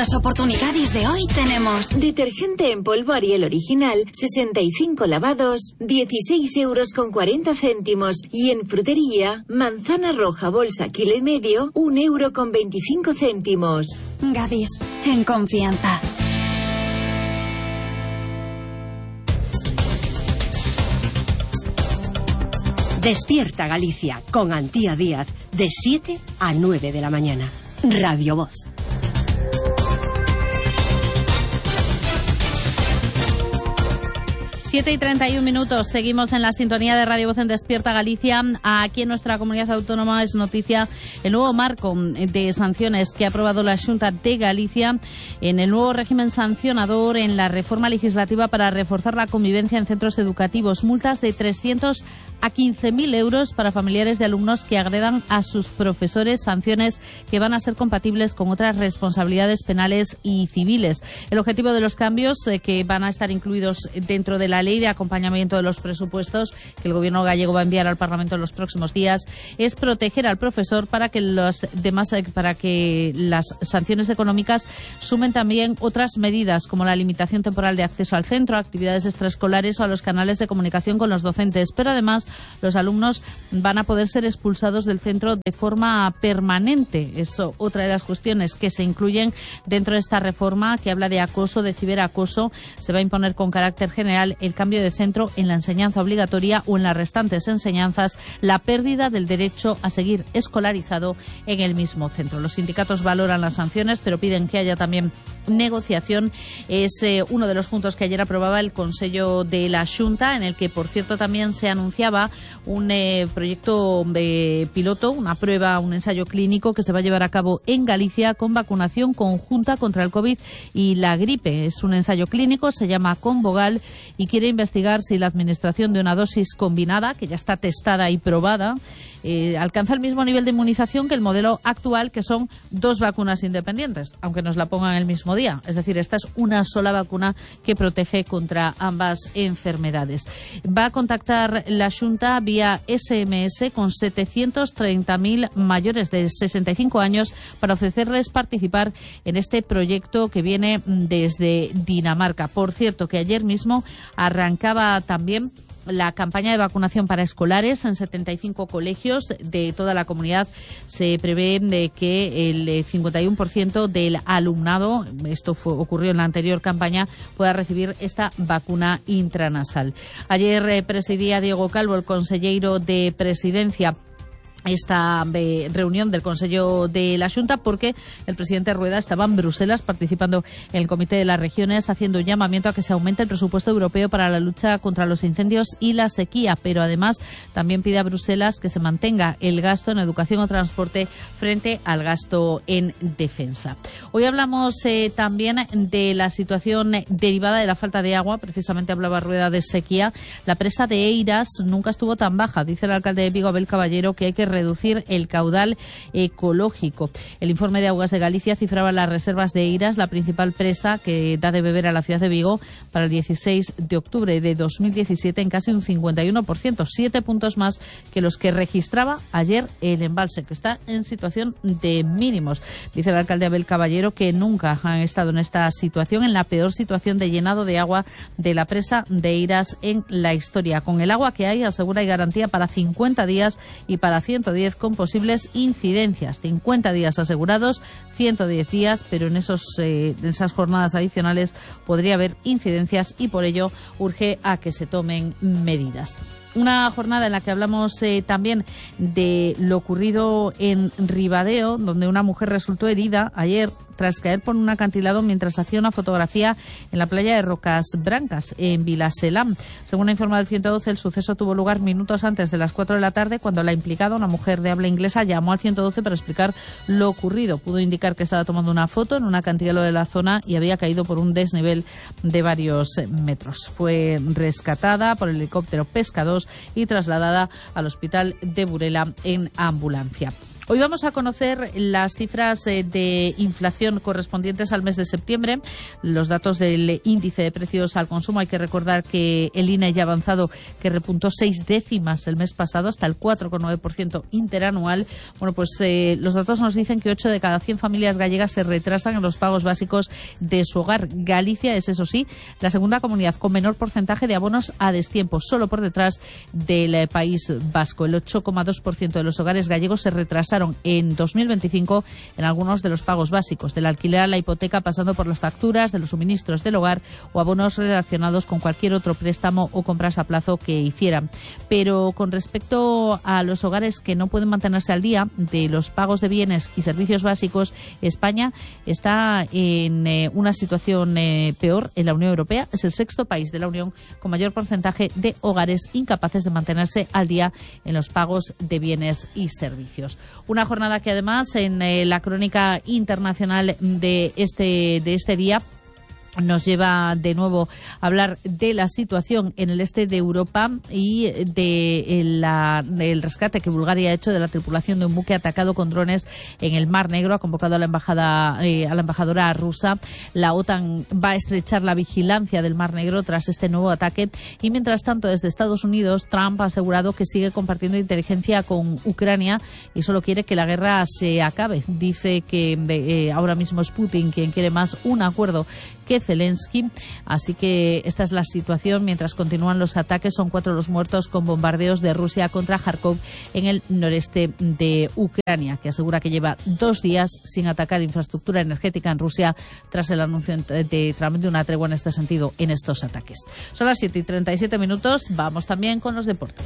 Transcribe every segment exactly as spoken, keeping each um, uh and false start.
las oportunidades de hoy tenemos detergente en polvo Ariel original, sesenta y cinco lavados, dieciséis euros con cuarenta céntimos. Y en frutería, manzana roja bolsa kilo y medio, un euro con veinticinco céntimos. Gadis, en confianza. Despierta Galicia con Antía Díaz de siete a nueve de la mañana. Radio Voz. siete y treinta y un minutos, seguimos en la sintonía de Radio Voz en Despierta Galicia. Aquí en nuestra comunidad autónoma es noticia el nuevo marco de sanciones que ha aprobado la Xunta de Galicia en el nuevo régimen sancionador en la reforma legislativa para reforzar la convivencia en centros educativos. Multas de trescientos a quince mil euros para familiares de alumnos que agredan a sus profesores, sanciones que van a ser compatibles con otras responsabilidades penales y civiles. El objetivo de los cambios eh, que van a estar incluidos dentro de la ley de acompañamiento de los presupuestos que el gobierno gallego va a enviar al Parlamento en los próximos días es proteger al profesor para que los demás para que las sanciones económicas sumen también otras medidas como la limitación temporal de acceso al centro, a actividades extraescolares o a los canales de comunicación con los docentes. Pero además los alumnos van a poder ser expulsados del centro de forma permanente. Eso, otra de las cuestiones que se incluyen dentro de esta reforma que habla de acoso, de ciberacoso. Se va a imponer con carácter general el cambio de centro en la enseñanza obligatoria o en las restantes enseñanzas, la pérdida del derecho a seguir escolarizado en el mismo centro. Los sindicatos valoran las sanciones, pero piden que haya también negociación. Es eh, uno de los puntos que ayer aprobaba el Consejo de la Xunta, en el que, por cierto, también se anunciaba un eh, proyecto eh, piloto, una prueba, un ensayo clínico que se va a llevar a cabo en Galicia con vacunación conjunta contra el COVID y la gripe. Es un ensayo clínico, se llama Convogal y quiere investigar si la administración de una dosis combinada, que ya está testada y probada, eh, alcanza el mismo nivel de inmunización que el modelo actual, que son dos vacunas independientes, aunque nos la pongan el mismo día. Es decir, esta es una sola vacuna que protege contra ambas enfermedades. Va a contactar la Xunta vía ese eme ese con setecientos treinta mil mayores de sesenta y cinco años para ofrecerles participar en este proyecto que viene desde Dinamarca. Por cierto, que ayer mismo arrancaba también la campaña de vacunación para escolares en setenta y cinco colegios de toda la comunidad. Se prevé de que el cincuenta y uno por ciento del alumnado, esto fue, ocurrió en la anterior campaña, pueda recibir esta vacuna intranasal. Ayer eh, presidía Diego Calvo, el consejero de Presidencia, esta eh, reunión del Consejo de la Xunta, porque el presidente Rueda estaba en Bruselas participando en el Comité de las Regiones, haciendo un llamamiento a que se aumente el presupuesto europeo para la lucha contra los incendios y la sequía, pero además también pide a Bruselas que se mantenga el gasto en educación o transporte frente al gasto en defensa. Hoy hablamos eh, también de la situación derivada de la falta de agua. Precisamente hablaba Rueda de sequía. La presa de Eiras nunca estuvo tan baja, dice el alcalde de Vigo, Abel Caballero, que hay que reducir el caudal ecológico. El informe de Aguas de Galicia cifraba las reservas de Eiras, la principal presa que da de beber a la ciudad de Vigo, para el dieciséis de octubre de dos mil diecisiete en casi un cincuenta y uno por ciento, siete puntos más que los que registraba ayer el embalse, que está en situación de mínimos. Dice el alcalde Abel Caballero que nunca han estado en esta situación, en la peor situación de llenado de agua de la presa de Eiras en la historia. Con el agua que hay, asegura, y garantía para cincuenta días y para ciento diez con posibles incidencias. cincuenta días asegurados, ciento diez días, pero en, esos, eh, en esas jornadas adicionales podría haber incidencias y por ello urge a que se tomen medidas. Una jornada en la que hablamos eh, también de lo ocurrido en Ribadeo, donde una mujer resultó herida ayer tras caer por un acantilado mientras hacía una fotografía en la playa de Rocas Brancas, en Vilaselam. Según ha informado el ciento doce, el suceso tuvo lugar minutos antes de las cuatro de la tarde, cuando la implicada, una mujer de habla inglesa, llamó al ciento doce para explicar lo ocurrido. Pudo indicar que estaba tomando una foto en un acantilado de la zona y había caído por un desnivel de varios metros. Fue rescatada por el helicóptero Pesca dos y trasladada al hospital de Burela en ambulancia. Hoy vamos a conocer las cifras eh, de inflación correspondientes al mes de septiembre, los datos del índice de precios al consumo. Hay que recordar que el I N E ya ha avanzado que repuntó seis décimas el mes pasado hasta el cuatro coma nueve por ciento interanual. Bueno, pues eh, los datos nos dicen que ocho de cada cien familias gallegas se retrasan en los pagos básicos de su hogar. Galicia es, eso sí, la segunda comunidad con menor porcentaje de abonos a destiempo, solo por detrás del eh, País Vasco. El ocho coma dos por ciento de los hogares gallegos se retrasaron en dos mil veinticinco en algunos de los pagos básicos, del alquiler a la hipoteca, pasando por las facturas de los suministros del hogar o abonos relacionados con cualquier otro préstamo o compras a plazo que hicieran. Pero con respecto a los hogares que no pueden mantenerse al día de los pagos de bienes y servicios básicos, España está en eh, una situación eh, peor en la Unión Europea. Es el sexto país de la Unión con mayor porcentaje de hogares incapaces de mantenerse al día en los pagos de bienes y servicios. Una jornada que además en eh, la crónica internacional de este, de este día nos lleva de nuevo a hablar de la situación en el este de Europa y de la, del rescate que Bulgaria ha hecho de la tripulación de un buque atacado con drones en el Mar Negro. Ha convocado a la embajada, eh, a la embajadora rusa. La OTAN va a estrechar la vigilancia del Mar Negro tras este nuevo ataque. Y mientras tanto, desde Estados Unidos, Trump ha asegurado que sigue compartiendo inteligencia con Ucrania y solo quiere que la guerra se acabe. Dice que eh, ahora mismo es Putin quien quiere más un acuerdo que Zelensky. Así que esta es la situación mientras continúan los ataques. Son cuatro los muertos con bombardeos de Rusia contra Kharkov en el noreste de Ucrania, que asegura que lleva dos días sin atacar infraestructura energética en Rusia tras el anuncio de Trump de una tregua en este sentido en estos ataques. Son las siete y treinta y siete minutos. Vamos también con los deportes.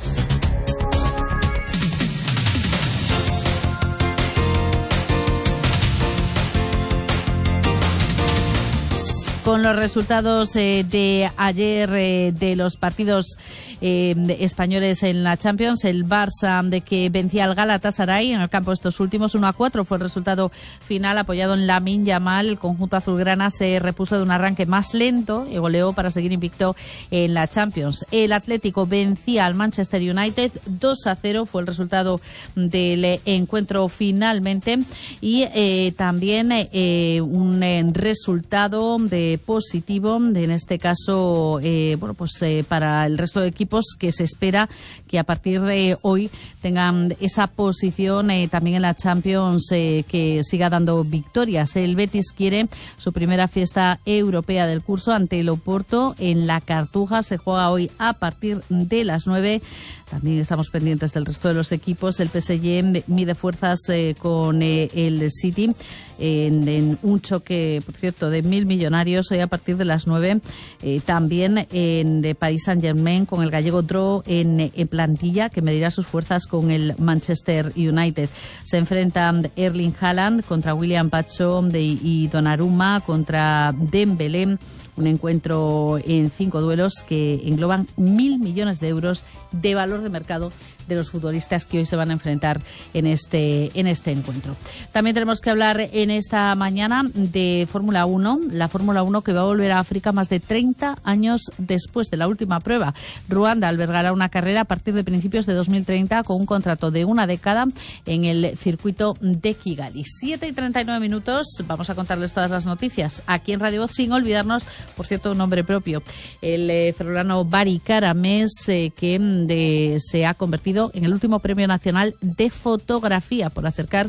Con los resultados eh, de ayer eh, de los partidos eh, españoles en la Champions, el Barça de que vencía al Galatasaray en el campo estos últimos uno a cuatro fue el resultado final, apoyado en Lamine Yamal. El conjunto azulgrana se repuso de un arranque más lento y goleó para seguir invicto en la Champions. El Atlético vencía al Manchester United dos a cero, fue el resultado del encuentro finalmente, y eh, también eh, un eh, resultado de positivo, en este caso, eh, bueno, pues eh, para el resto de equipos, que se espera que a partir de hoy tengan esa posición eh, también en la Champions, eh, que siga dando victorias. El Betis quiere su primera fiesta europea del curso ante el Oporto en la Cartuja. Se juega hoy a partir de las nueve. También estamos pendientes del resto de los equipos. El P S G mide fuerzas eh, con eh, el City en, en un choque, por cierto, de mil millonarios hoy a partir de las nueve. Eh, también en de Paris Saint-Germain con el gallego Draw en, en plantilla, que medirá sus fuerzas con el Manchester United. Se enfrentan Erling Haaland contra William Pacho de, y Donnarumma contra Dembélé. Un encuentro en cinco duelos que engloban mil millones de euros de valor de mercado de los futbolistas que hoy se van a enfrentar en este en este encuentro. También tenemos que hablar en esta mañana de Fórmula uno, la Fórmula uno que va a volver a África más de treinta años después de la última prueba. Ruanda albergará una carrera a partir de principios de dos mil treinta con un contrato de una década en el circuito de Kigali. siete y treinta y nueve minutos, vamos a contarles todas las noticias aquí en Radio Voz, sin olvidarnos, por cierto, un nombre propio, el eh, ferrolano Bari Caramés, eh, que de, se ha convertido en el último Premio Nacional de Fotografía por acercar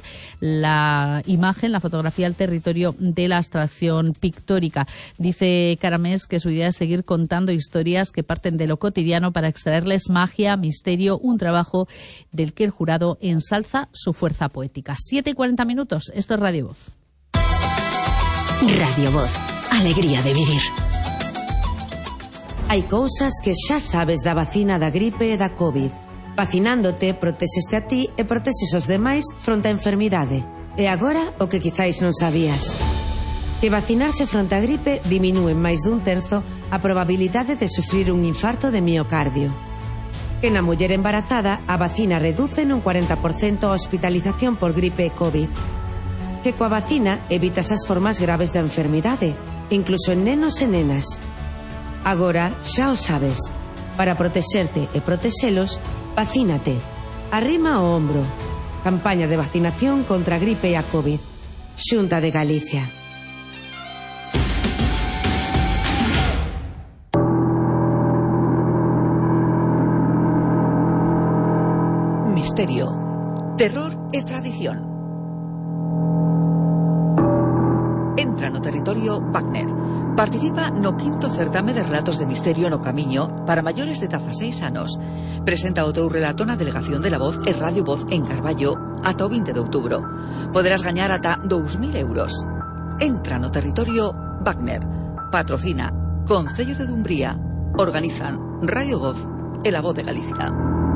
la imagen, la fotografía al territorio de la abstracción pictórica. Dice Caramés que su idea es seguir contando historias que parten de lo cotidiano para extraerles magia, misterio, un trabajo del que el jurado ensalza su fuerza poética. siete y cuarenta minutos, esto es Radio Voz. Radio Voz, alegría de vivir. Hai cousas que xa sabes da vacina da gripe e da COVID. Vacinándote, protexeste a ti e protexes os demais fronte á enfermidade. E agora, o que quizáis non sabías. Que vacinarse fronte á gripe diminúe en máis dun terzo a probabilidade de sufrir un infarto de miocardio. Que na muller embarazada a vacina reduce nun cuarenta por cento a hospitalización por gripe e COVID. Que coa vacina evitas as formas graves da enfermidade, incluso en nenos e nenas. Agora xa o sabes. Para protexerte e protexelos, vacínate. Arrima o hombro. Campaña de vacinación contra a gripe e a COVID. Xunta de Galicia. Misterio, terror e tradición. Entra no territorio Wagner. Participa no quinto certame de relatos de misterio no Camiño para maiores de dezaseis anos. Presenta o teu relato na Delegación de la Voz e Radio Voz en Carballo ata o vinte de outubro. Poderás gañar ata dous mil euros. Entra no territorio Wagner. Patrocina Concello de Dumbría. Organizan Radio Voz e la Voz de Galicia.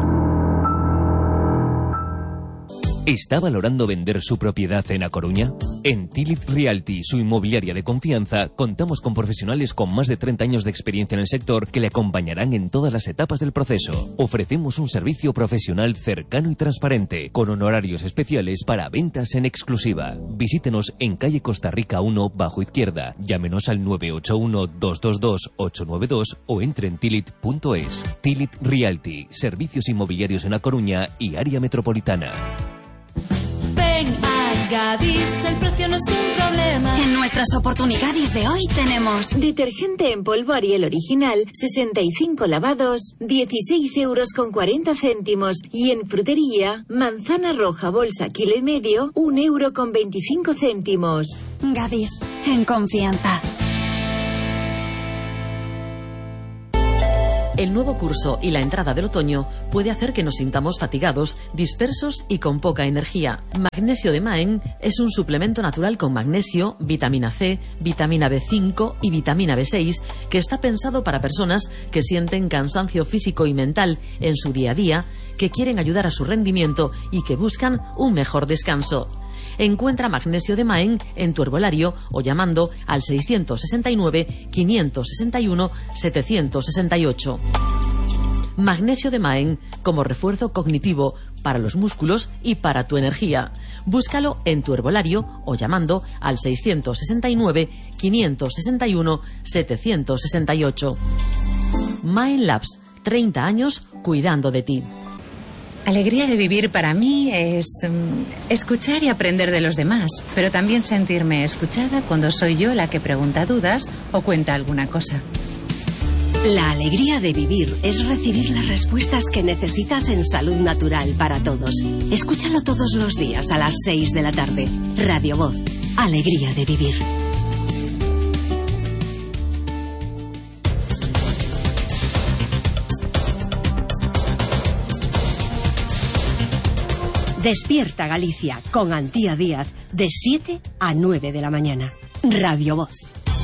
¿Está valorando vender su propiedad en A Coruña? En Tilit Realty, su inmobiliaria de confianza, contamos con profesionales con más de treinta años de experiencia en el sector que le acompañarán en todas las etapas del proceso. Ofrecemos un servicio profesional cercano y transparente, con honorarios especiales para ventas en exclusiva. Visítenos en calle Costa Rica uno, bajo izquierda. Llámenos al nueve ocho uno, dos dos dos, ocho nueve dos o entre en tilit punto es. Tilit Realty, servicios inmobiliarios en A Coruña y área metropolitana. Ven a Gadis, el precio no es un problema. En nuestras oportunidades de hoy tenemos detergente en polvo Ariel original, sesenta y cinco lavados, dieciséis euros con cuarenta céntimos. Y en frutería, manzana roja bolsa kilo y medio, un euro con veinticinco céntimos. Gadis, en confianza. El nuevo curso y la entrada del otoño puede hacer que nos sintamos fatigados, dispersos y con poca energía. Magnesio de Maen es un suplemento natural con magnesio, vitamina C, vitamina B cinco y vitamina B seis que está pensado para personas que sienten cansancio físico y mental en su día a día, que quieren ayudar a su rendimiento y que buscan un mejor descanso. Encuentra magnesio de Maen en tu herbolario o llamando al seiscientos sesenta y nueve, quinientos sesenta y uno, setecientos sesenta y ocho. Magnesio de Maen como refuerzo cognitivo para los músculos y para tu energía. Búscalo en tu herbolario o llamando al seiscientos sesenta y nueve, quinientos sesenta y uno, setecientos sesenta y ocho. Maen Labs, treinta años cuidando de ti. Alegría de vivir para mí es um, escuchar y aprender de los demás, pero también sentirme escuchada cuando soy yo la que pregunta dudas o cuenta alguna cosa. La alegría de vivir es recibir las respuestas que necesitas en Salud Natural para todos. Escúchalo todos los días a las seis de la tarde. Radio Voz. Alegría de vivir. Despierta Galicia con Antía Díaz de siete a nueve de la mañana. Radio Voz.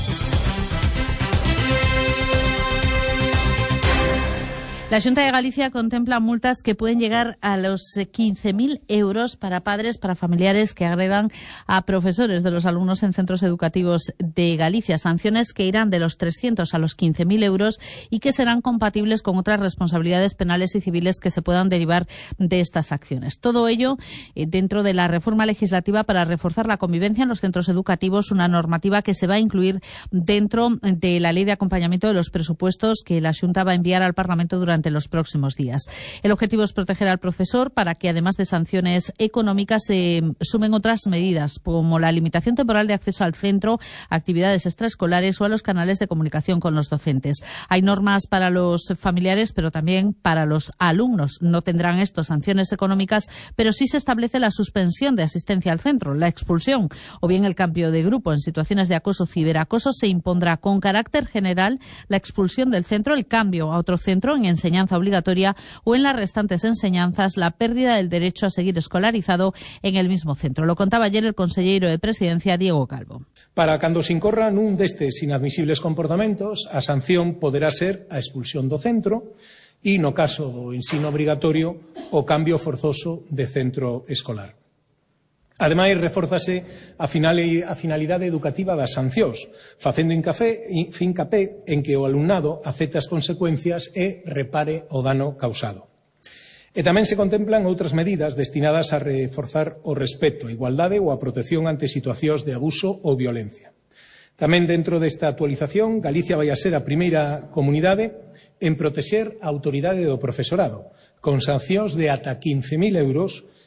La Xunta de Galicia contempla multas que pueden llegar a los quince mil euros para padres, para familiares que agredan a profesores de los alumnos en centros educativos de Galicia. Sanciones que irán de los trescientos a los quince mil euros y que serán compatibles con otras responsabilidades penales y civiles que se puedan derivar de estas acciones. Todo ello eh, dentro de la reforma legislativa para reforzar la convivencia en los centros educativos, una normativa que se va a incluir dentro de la ley de acompañamiento de los presupuestos que la Xunta va a enviar al Parlamento durante durante los próximos días. El objetivo es proteger al profesor para que, además de sanciones económicas, se sumen otras medidas, como la limitación temporal de acceso al centro, actividades extraescolares o a los canales de comunicación con los docentes. Hay normas para los familiares, pero también para los alumnos. No tendrán estos sanciones económicas, pero sí se establece la suspensión de asistencia al centro, la expulsión o bien el cambio de grupo. En situaciones de acoso o ciberacoso se impondrá con carácter general la expulsión del centro, el cambio a otro centro en enseñanza obligatoria o en las restantes enseñanzas la pérdida del derecho a seguir escolarizado en el mismo centro. Lo contaba ayer el conselleiro de Presidencia, Diego Calvo. Para cando se incorra nun destes inadmisibles comportamentos, a sanción poderá ser a expulsión do centro e, no caso do ensino obrigatorio, o cambio forzoso de centro escolar. Ademais, refórzase a finalidade educativa das sancións, facendo fincapé en que o alumnado acepte as consecuencias e repare o dano causado. E tamén se contemplan outras medidas destinadas a reforzar o respeto, a igualdade ou a protección ante situacións de abuso ou violencia. Tamén dentro desta actualización, Galicia vai a ser a primeira comunidade en protexer a autoridade do profesorado, con sancións de ata quince mil euros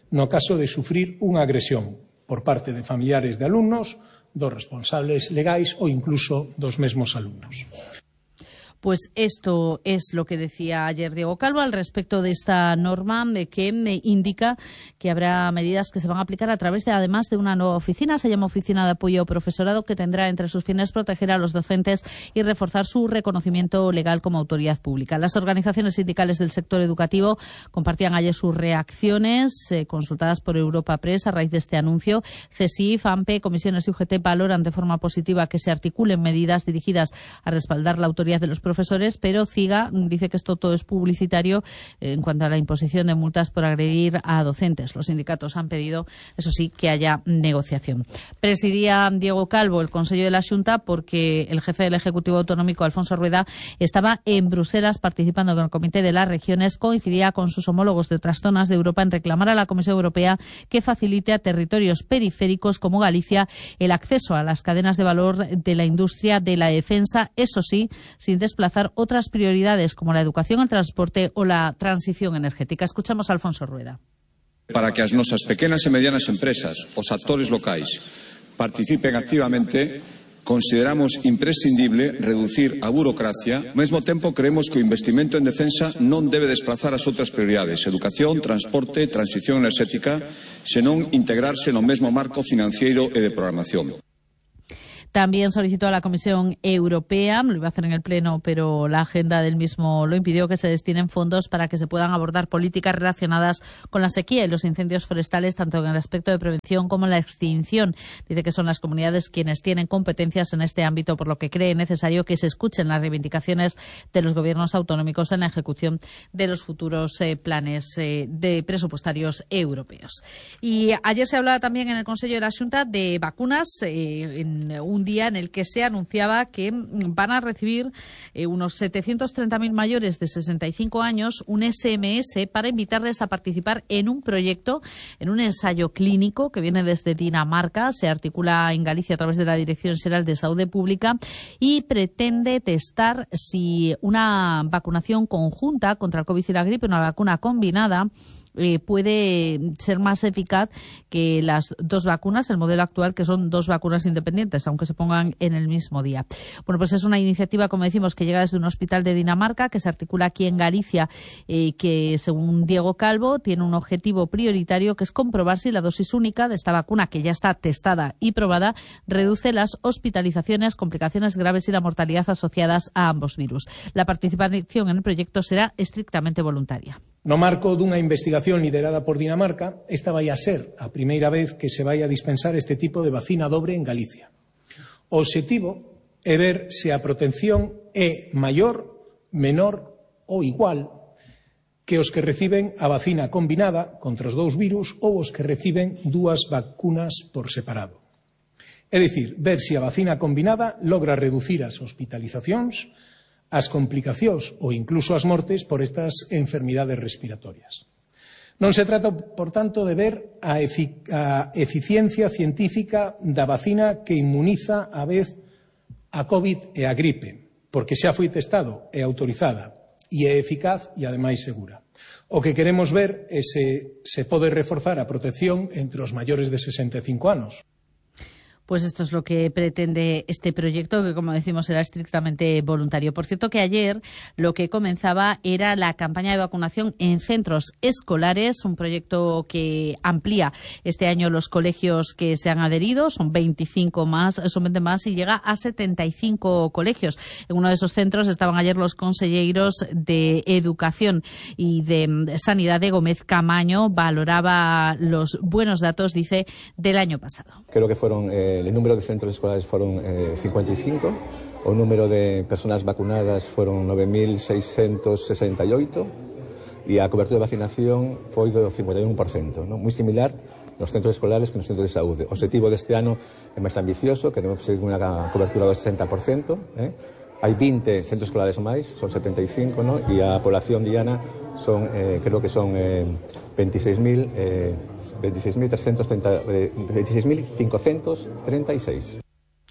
no caso de sufrir unha agresión por parte de familiares de alumnos, dos responsables legais ou incluso dos mesmos alumnos. Pues esto es lo que decía ayer Diego Calvo al respecto de esta norma que indica que habrá medidas que se van a aplicar a través de, además de una nueva oficina, se llama Oficina de Apoyo Profesorado, que tendrá entre sus fines proteger a los docentes y reforzar su reconocimiento legal como autoridad pública. Las organizaciones sindicales del sector educativo compartían ayer sus reacciones eh, consultadas por Europa Press a raíz de este anuncio. CESIF, AMPE, Comisiones y U G T valoran de forma positiva que se articulen medidas dirigidas a respaldar la autoridad de los profesores, pero CIGA dice que esto todo es publicitario en cuanto a la imposición de multas por agredir a docentes. Los sindicatos han pedido, eso sí, que haya negociación. Presidía Diego Calvo el Consejo de la Xunta porque el jefe del Ejecutivo Autonómico, Alfonso Rueda, estaba en Bruselas participando con el Comité de las Regiones. Coincidía con sus homólogos de otras zonas de Europa en reclamar a la Comisión Europea que facilite a territorios periféricos como Galicia el acceso a las cadenas de valor de la industria de la defensa, eso sí, sin desplazar otras prioridades como la educación, el transporte o la transición energética. Escuchamos a Alfonso Rueda. Para que as nosas pequenas e medianas empresas, os actores locais, participen activamente, consideramos imprescindible reducir a burocracia. Ao mesmo tempo, creemos que o investimento en defensa non debe desplazar as outras prioridades, educación, transporte, transición enerxética, senón integrarse no mesmo marco financiero e de programación. También solicitó a la Comisión Europea, lo iba a hacer en el Pleno, pero la agenda del mismo lo impidió, que se destinen fondos para que se puedan abordar políticas relacionadas con la sequía y los incendios forestales, tanto en el aspecto de prevención como en la extinción. Dice que son las comunidades quienes tienen competencias en este ámbito, por lo que cree necesario que se escuchen las reivindicaciones de los gobiernos autonómicos en la ejecución de los futuros eh, planes eh, de presupuestarios europeos. Y ayer se hablaba también en el Consejo de la Xunta de vacunas, eh, en un día en el que se anunciaba que van a recibir eh, unos setecientos treinta mil mayores de sesenta y cinco años un S M S para invitarles a participar en un proyecto, en un ensayo clínico que viene desde Dinamarca, se articula en Galicia a través de la Dirección Xeral de Saúde Pública y pretende testar si una vacunación conjunta contra el COVID y la gripe, una vacuna combinada, Eh, puede ser más eficaz que las dos vacunas, el modelo actual, que son dos vacunas independientes, aunque se pongan en el mismo día. Bueno, pues es una iniciativa, como decimos, que llega desde un hospital de Dinamarca, que se articula aquí en Galicia, eh, que según Diego Calvo tiene un objetivo prioritario, que es comprobar si la dosis única de esta vacuna, que ya está testada y probada, reduce las hospitalizaciones, complicaciones graves y la mortalidad asociadas a ambos virus. La participación en el proyecto será estrictamente voluntaria. No marco dunha investigación liderada por Dinamarca, esta vai a ser a primeira vez que se vai a dispensar este tipo de vacina dobre en Galicia. O obxectivo é ver se a protección é maior, menor ou igual que os que reciben a vacina combinada contra os dous virus ou os que reciben dúas vacunas por separado. É dicir, ver se a vacina combinada logra reducir as hospitalizacións, as complicacións ou incluso as mortes por estas enfermidades respiratorias. Non se trata, por tanto, de ver a, efic a eficiencia científica da vacina que inmuniza a vez a COVID e a gripe, porque xa foi testado e autorizada e é eficaz e, ademais, segura. O que queremos ver é se se pode reforzar a protección entre os maiores de sesenta e cinco anos. Pues esto es lo que pretende este proyecto, que, como decimos, será estrictamente voluntario. Por cierto, que ayer lo que comenzaba era la campaña de vacunación en centros escolares, un proyecto que amplía este año los colegios que se han adherido, son veinticinco más, son veinte más, y llega a setenta y cinco colegios. En uno de esos centros estaban ayer los conselleiros de Educación y de Sanidad de Gómez Camaño. Valoraba los buenos datos, dice, del año pasado. Creo que fueron... Eh... El número de centros escolares fueron eh, cincuenta y cinco, o número de personas vacunadas fueron nove mil seiscientos sesenta y ocho e a cobertura de vacinación foi do cincuenta y uno por ciento, ¿no? Moi similar nos centros escolares que nos centros de saúde. O objetivo deste ano é máis ambicioso, queremos conseguir unha cobertura do sesenta por ciento, eh? Hai vinte centros escolares máis, son setenta y cinco, ¿no? E a población diana son, eh, creo que son eh, veintiséis mil quinientos treinta y seis.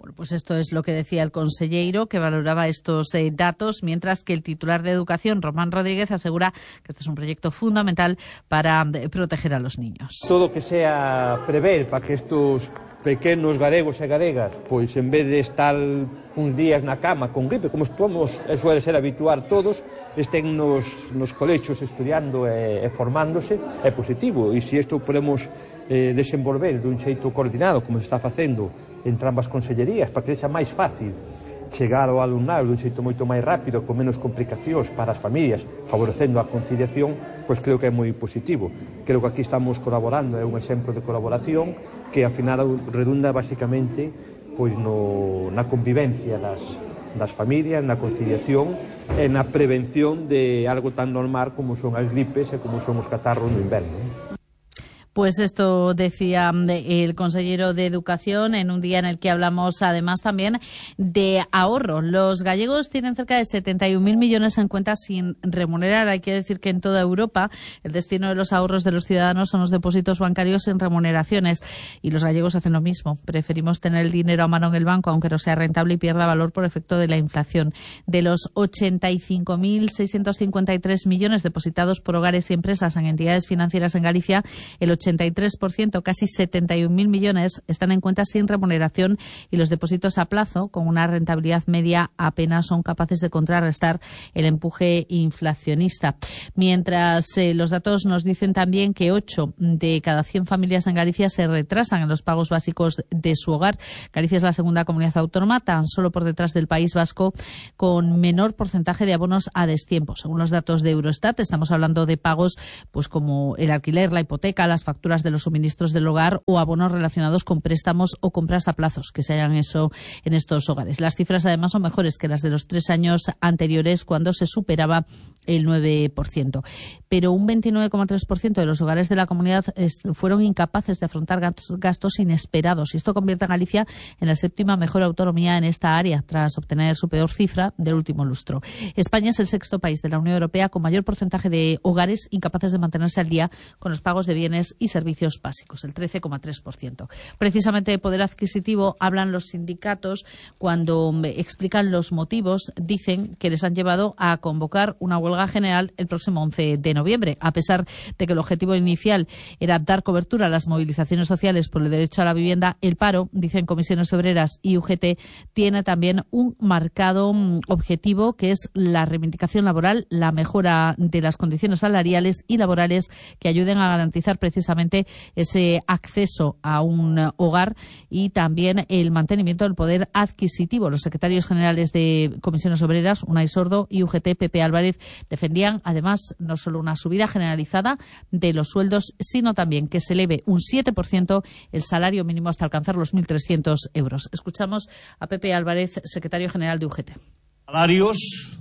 Bueno, pues esto es lo que decía el conselleiro, que valoraba estos eh, datos, mientras que el titular de Educación, Román Rodríguez, asegura que este es un proyecto fundamental para eh, proteger a los niños. Todo que sea prever para que estos pequenos galegos e galegas, pois en vez de estar uns días na cama con gripe, como estamos, e suele ser habitual todos, estén nos, nos colexios estudiando e, e formándose, é positivo. E se isto podemos eh, desenvolver dun xeito coordinado, como se está facendo entre ambas consellerías, para que sexa máis fácil chegar ao alumnado dun xeito moito máis rápido, con menos complicacións para as familias, favorecendo a conciliación, pois creo que é moi positivo. Creo que aquí estamos colaborando, é un exemplo de colaboración que ao final redunda basicamente pois no, na convivencia das, das familias, na conciliación e na prevención de algo tan normal como son as gripes e como son os catarros no inverno. Pues esto decía el consejero de Educación en un día en el que hablamos además también de ahorro. Los gallegos tienen cerca de setenta y un mil millones en cuentas sin remunerar. Hay que decir que en toda Europa el destino de los ahorros de los ciudadanos son los depósitos bancarios sin remuneraciones. Y los gallegos hacen lo mismo. Preferimos tener el dinero a mano en el banco, aunque no sea rentable y pierda valor por efecto de la inflación. De los ochenta y cinco mil seiscientos cincuenta y tres millones depositados por hogares y empresas en entidades financieras en Galicia, el ochenta y tres por ciento, casi setenta y un mil millones, están en cuentas sin remuneración y los depósitos a plazo, con una rentabilidad media, apenas son capaces de contrarrestar el empuje inflacionista. Mientras eh, los datos nos dicen también que ocho de cada cien familias en Galicia se retrasan en los pagos básicos de su hogar. Galicia es la segunda comunidad autónoma, tan solo por detrás del País Vasco, con menor porcentaje de abonos a destiempo. Según los datos de Eurostat, estamos hablando de pagos pues como el alquiler, la hipoteca, las facturas de los suministros del hogar o abonos relacionados con préstamos o compras a plazos que se hagan eso en estos hogares. Las cifras además son mejores que las de los tres años anteriores, cuando se superaba el nueve por ciento. Pero un veintinueve coma tres por ciento de los hogares de la comunidad fueron incapaces de afrontar gastos inesperados, y esto convierte a Galicia en la séptima mejor autonomía en esta área, tras obtener su peor cifra del último lustro. España es el sexto país de la Unión Europea con mayor porcentaje de hogares incapaces de mantenerse al día con los pagos de bienes y servicios básicos, el trece coma tres por ciento. Precisamente de poder adquisitivo hablan los sindicatos cuando explican los motivos. Dicen que les han llevado a convocar una huelga general el próximo once de noviembre, a pesar de que el objetivo inicial era dar cobertura a las movilizaciones sociales por el derecho a la vivienda. El paro, dicen Comisiones Obreras y U G T, tiene también un marcado objetivo, que es la reivindicación laboral, la mejora de las condiciones salariales y laborales que ayuden a garantizar precisamente ese acceso a un hogar y también el mantenimiento del poder adquisitivo. Los secretarios generales de Comisiones Obreras, Unai Sordo, y U G T, Pepe Álvarez, defendían además no solo una subida generalizada de los sueldos, sino también que se eleve un siete por ciento el salario mínimo hasta alcanzar los mil trescientos euros. Escuchamos a Pepe Álvarez, secretario general de U G T. Salarios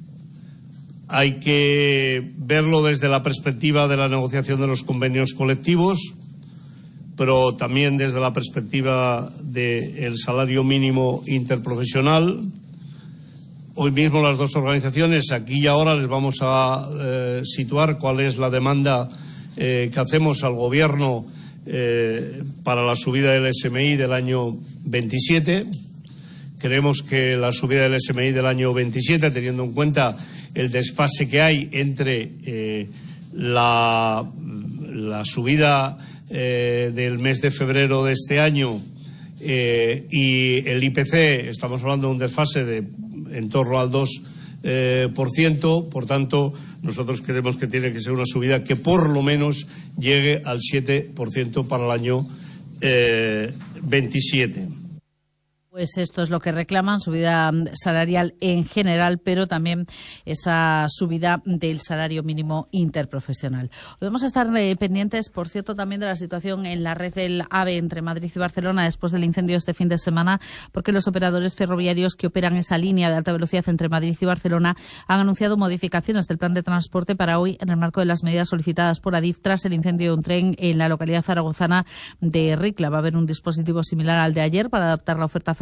hay que verlo desde la perspectiva de la negociación de los convenios colectivos, pero también desde la perspectiva del salario mínimo interprofesional. Hoy mismo las dos organizaciones, aquí y ahora, les vamos a eh, situar cuál es la demanda eh, que hacemos al Gobierno eh, para la subida del S M I del año veintisiete. Creemos que la subida del S M I del año veintisiete, teniendo en cuenta el desfase que hay entre eh, la, la subida eh, del mes de febrero de este año eh, y el I P C, estamos hablando de un desfase de en torno al dos eh, por ciento. Por tanto, nosotros creemos que tiene que ser una subida que por lo menos llegue al siete por ciento para el año eh, veintisiete. Pues esto es lo que reclaman, subida salarial en general, pero también esa subida del salario mínimo interprofesional. Hoy vamos a estar eh, pendientes, por cierto, también de la situación en la red del AVE entre Madrid y Barcelona después del incendio este fin de semana, porque los operadores ferroviarios que operan esa línea de alta velocidad entre Madrid y Barcelona han anunciado modificaciones del plan de transporte para hoy en el marco de las medidas solicitadas por Adif tras el incendio de un tren en la localidad zaragozana de Ricla. Va a haber un dispositivo similar al de ayer para adaptar la oferta ferroviaria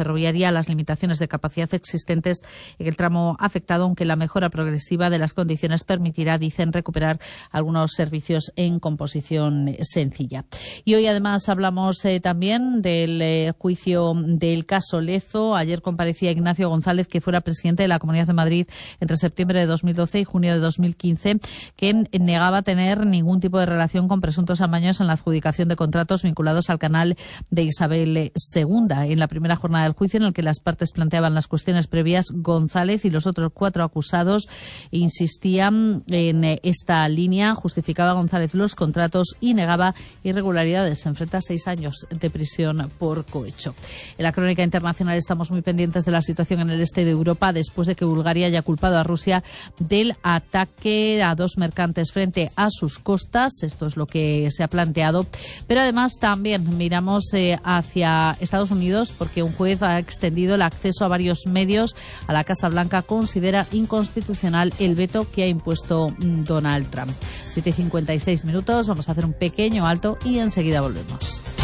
ferroviaria las limitaciones de capacidad existentes en el tramo afectado, aunque la mejora progresiva de las condiciones permitirá, dicen, recuperar algunos servicios en composición sencilla. Y hoy además hablamos eh, también del eh, juicio del caso Lezo. Ayer comparecía Ignacio González, que fuera presidente de la Comunidad de Madrid entre septiembre de dos mil doce y junio de dos mil quince, que negaba tener ningún tipo de relación con presuntos amaños en la adjudicación de contratos vinculados al canal de Isabel segunda. En la primera jornada del juicio, en el que las partes planteaban las cuestiones previas, González y los otros cuatro acusados insistían en esta línea. Justificaba González los contratos y negaba irregularidades. Se enfrenta a seis años de prisión por cohecho. En la crónica internacional estamos muy pendientes de la situación en el este de Europa después de que Bulgaria haya culpado a Rusia del ataque a dos mercantes frente a sus costas. Esto es lo que se ha planteado. Pero además también miramos eh, hacia Estados Unidos, porque un juez ha extendido el acceso a varios medios a la Casa Blanca. Considera inconstitucional el veto que ha impuesto Donald Trump. siete y cincuenta y seis minutos, vamos a hacer un pequeño alto y enseguida volvemos.